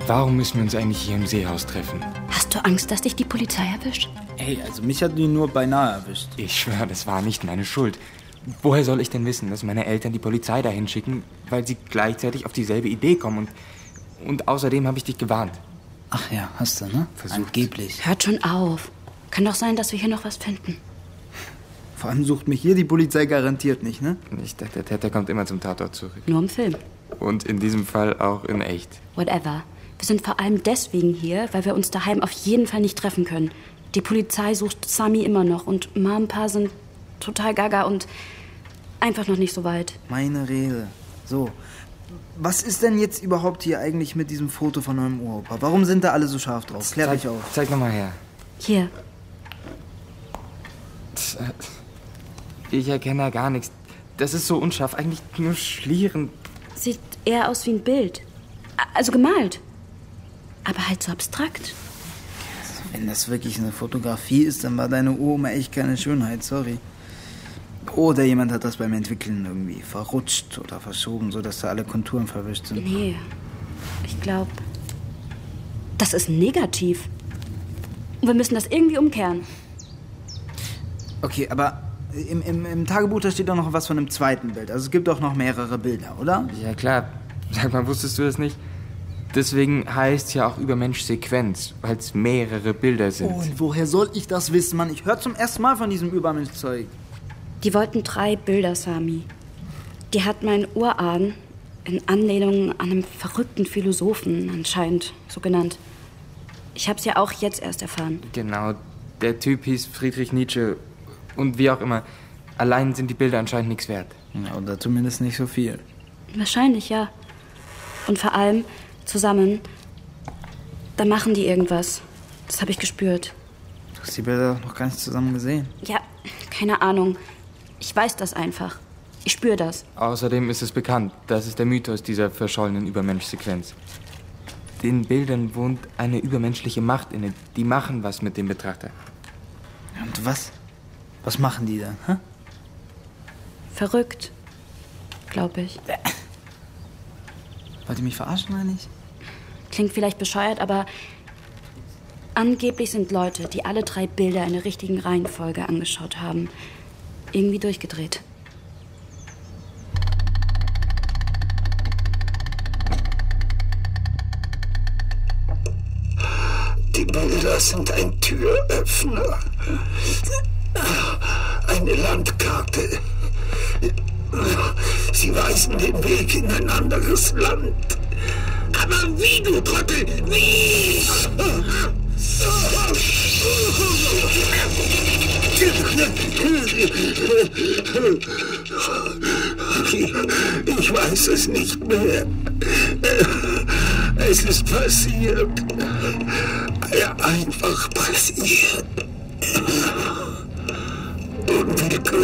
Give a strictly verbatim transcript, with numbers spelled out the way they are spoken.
Warum müssen wir uns eigentlich hier im Seehaus treffen? Hast du Angst, dass dich die Polizei erwischt? Ey, also mich hat die nur beinahe erwischt. Ich schwöre, das war nicht meine Schuld. Woher soll ich denn wissen, dass meine Eltern die Polizei dahin schicken, weil sie gleichzeitig auf dieselbe Idee kommen? Und, und außerdem habe ich dich gewarnt. Ach ja, hast du, ne? Versucht. Angeblich. Hört schon auf. Kann doch sein, dass wir hier noch was finden. Vor allem sucht mich hier die Polizei garantiert nicht, ne? Ich dachte, der Täter kommt immer zum Tatort zurück. Nur im Film. Und in diesem Fall auch in echt. Whatever. Wir sind vor allem deswegen hier, weil wir uns daheim auf jeden Fall nicht treffen können. Die Polizei sucht Sami immer noch und Mom und Pa sind total gaga und einfach noch nicht so weit. Meine Rede. So, was ist denn jetzt überhaupt hier eigentlich mit diesem Foto von eurem Uropa? Warum sind da alle so scharf drauf? Klär mich auf. Zeig noch mal her. Hier. Ich erkenne da gar nichts. Das ist so unscharf, eigentlich nur Schlieren. Sieht eher aus wie ein Bild. Also gemalt. Aber halt so abstrakt. Wenn das wirklich eine Fotografie ist, dann war deine Uroma echt keine Schönheit, sorry. Oder jemand hat das beim Entwickeln irgendwie verrutscht oder verschoben, sodass da alle Konturen verwischt sind. Nee, ich glaube, das ist negativ. Und wir müssen das irgendwie umkehren. Okay, aber im, im, im Tagebuch, da steht doch noch was von einem zweiten Bild. Also es gibt doch noch mehrere Bilder, oder? Ja klar. Sag mal, wusstest du das nicht? Deswegen heißt es ja auch Übermensch-Sequenz, weil es mehrere Bilder sind. Oh, und woher soll ich das wissen, Mann? Ich höre zum ersten Mal von diesem Übermensch-Zeug. Die wollten drei Bilder, Sami. Die hat mein Urahn in Anlehnung an einem verrückten Philosophen anscheinend so genannt. Ich hab's ja auch jetzt erst erfahren. Genau, der Typ hieß Friedrich Nietzsche und wie auch immer. Allein sind die Bilder anscheinend nichts wert. Ja, oder zumindest nicht so viel. Wahrscheinlich, ja. Und vor allem zusammen, da machen die irgendwas. Das habe ich gespürt. Du hast die Bilder doch noch gar nicht zusammen gesehen. Ja, keine Ahnung. Ich weiß das einfach. Ich spüre das. Außerdem ist es bekannt, das ist der Mythos dieser verschollenen Übermensch-Sequenz. Den Bildern wohnt eine übermenschliche Macht inne. Die machen was mit dem Betrachter. Und was? Was machen die dann, hä? Verrückt, glaube ich. Wollt ihr mich verarschen oder nicht? Klingt vielleicht bescheuert, aber angeblich sind Leute, die alle drei Bilder in der richtigen Reihenfolge angeschaut haben, irgendwie durchgedreht. Die Bilder sind ein Türöffner. Eine Landkarte. Sie weisen den Weg in ein anderes Land. Aber wie, du Trottel? Wie? Ich weiß es nicht mehr. Es ist passiert. Ja, einfach passiert. Unwillkürlich.